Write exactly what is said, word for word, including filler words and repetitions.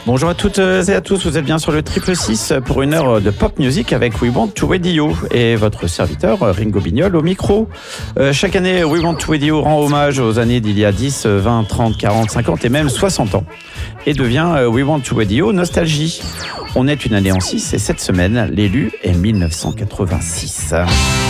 Bonjour à toutes et à tous, vous êtes bien sur le triple six pour une heure de pop music avec We Want to Radio et votre serviteur Ringo Bignol au micro. Euh, chaque année, We Want to Radio rend hommage aux années d'il y a dix, vingt, trente, quarante, cinquante et même soixante ans et devient euh, We Want to Radio Nostalgie. On est une année en six et cette semaine, l'élu est mille neuf cent quatre-vingt-six.